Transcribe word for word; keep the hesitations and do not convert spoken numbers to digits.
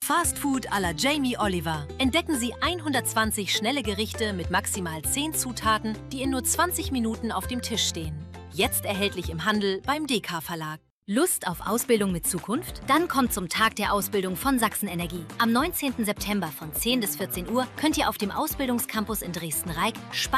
Fast Food à la Jamie Oliver. Entdecken Sie hundertzwanzig schnelle Gerichte mit maximal zehn Zutaten, die in nur zwanzig Minuten auf dem Tisch stehen. Jetzt erhältlich im Handel beim D K Verlag. Lust auf Ausbildung mit Zukunft? Dann kommt zum Tag der Ausbildung von Sachsen Energie. Am neunzehnten September von zehn bis vierzehn Uhr könnt ihr auf dem Ausbildungscampus in Dresden-Reik